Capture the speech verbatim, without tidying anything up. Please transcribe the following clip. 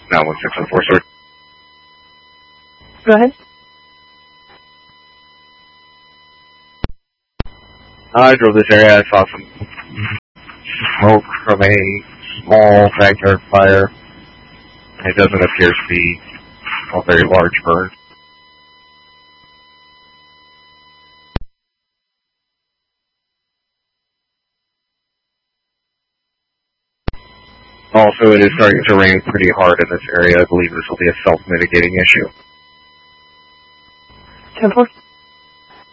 nine one six one four, sir. Go ahead. I drove this area. I saw some smoke from a small backyard fire. It doesn't appear to be a very large burn. Also, it is starting to rain pretty hard in this area. I believe this will be a self-mitigating issue. ten four.